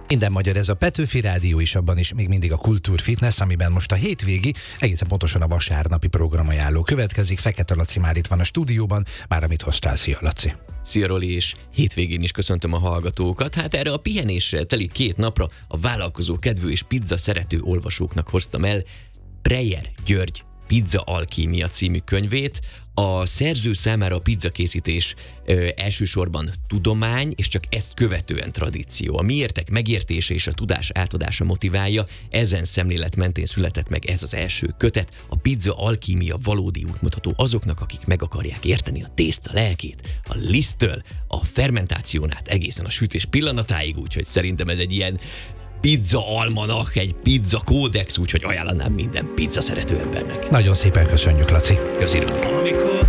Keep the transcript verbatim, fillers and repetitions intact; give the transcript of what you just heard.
Minden magyar, ez a Petőfi Rádió is, abban is még mindig a Kultúr Fitness, amiben most a hétvégi, egészen pontosan a vasárnapi programajánló következik. Fekete Laci már itt van a stúdióban, már amit hoztál. Szia, Laci! Szia, Roli, és hétvégén is köszöntöm a hallgatókat. Hát erre a pihenéssel teli két napra a vállalkozó kedvű és pizza szerető olvasóknak hoztam el Preyer György Pizza Alkímia című könyvét. A szerző számára a pizzakészítés ö, elsősorban tudomány, és csak ezt követően tradíció. A miértek megértése és a tudás átadása motiválja, ezen szemlélet mentén született meg ez az első kötet, a Pizza Alkímia valódi útmutató azoknak, akik meg akarják érteni a tészta lelkét, a liszttől, a fermentáción át egészen a sütés pillanatáig, úgyhogy szerintem ez egy ilyen pizza almanak, egy pizza kódex, úgyhogy ajánlanám minden pizza szerető embernek. Nagyon szépen köszönjük, Laci! Köszönöm!